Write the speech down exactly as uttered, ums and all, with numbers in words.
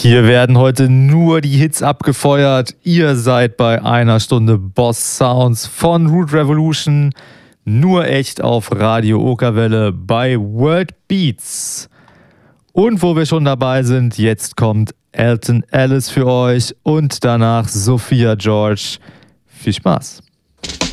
Hier werden heute nur die Hits abgefeuert. Ihr seid bei einer Stunde Boss Sounds von Root Revolution. Nur echt auf Radio Okerwelle bei World Beats. Und wo wir schon dabei sind, jetzt kommt Alton Ellis für euch und danach Sophia George. Viel Spaß!